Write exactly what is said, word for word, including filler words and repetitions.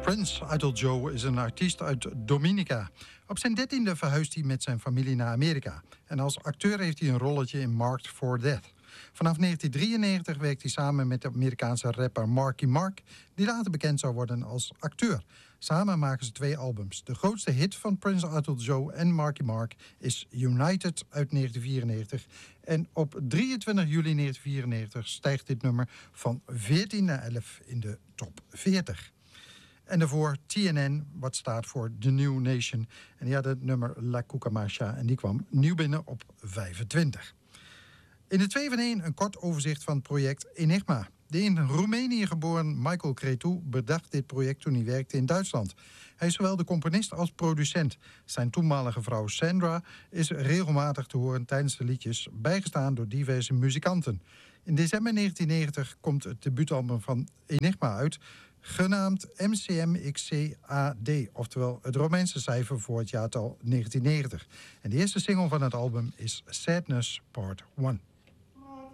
Prince Idol Joe is een artiest uit Dominica. Op zijn dertiende verhuist hij met zijn familie naar Amerika. En als acteur heeft hij een rolletje in Marked for Death. Vanaf negentien drieënnegentig werkt hij samen met de Amerikaanse rapper Marky Mark, die later bekend zou worden als acteur. Samen maken ze twee albums. De grootste hit van Prince Idol Joe en Marky Mark is United uit negentien vierennegentig. En op drieëntwintig juli negentien vierennegentig stijgt dit nummer van veertien naar elf in de top veertig. En daarvoor T N N, wat staat voor The New Nation. En die had het nummer La Cucamacha en die kwam nieuw binnen op vijfentwintig. In de twee van één een kort overzicht van het project Enigma. De in Roemenië geboren Michael Cretu bedacht dit project toen hij werkte in Duitsland. Hij is zowel de componist als producent. Zijn toenmalige vrouw Sandra is regelmatig te horen tijdens de liedjes, bijgestaan door diverse muzikanten. In december negentien negentig komt het debuutalbum van Enigma uit, genaamd M C M X C A D, oftewel het Romeinse cijfer voor het jaartal negentien negentig. En de eerste single van het album is Sadness Part één.